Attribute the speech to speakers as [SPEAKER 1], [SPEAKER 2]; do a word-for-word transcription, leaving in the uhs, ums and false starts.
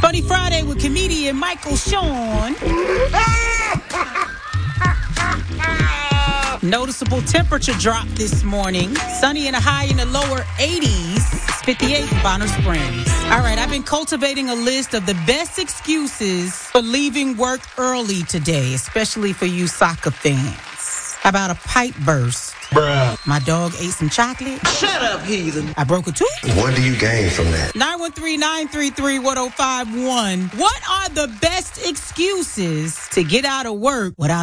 [SPEAKER 1] Funny Friday with comedian Michael Sean. Noticeable temperature drop this morning. Sunny and a high in the lower eighties. It's fifty-eight in Bonner Springs. All right, I've been cultivating a list of the best excuses for leaving work early today, especially for you soccer fans. How about a pipe burst?
[SPEAKER 2] Bruh.
[SPEAKER 1] My dog ate some chocolate.
[SPEAKER 2] Shut up, heathen.
[SPEAKER 1] I broke a tooth.
[SPEAKER 3] What do you gain from that?
[SPEAKER 1] nine one three, nine three three, one oh five one. What are the best excuses to get out of work without